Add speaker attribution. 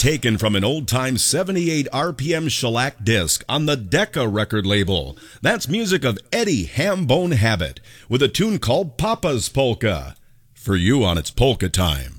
Speaker 1: taken from an old-time 78 RPM shellac disc on the Decca record label. That's music of Eddie Hambone Habit with a tune called Papa's Polka. For you on It's Polka Time.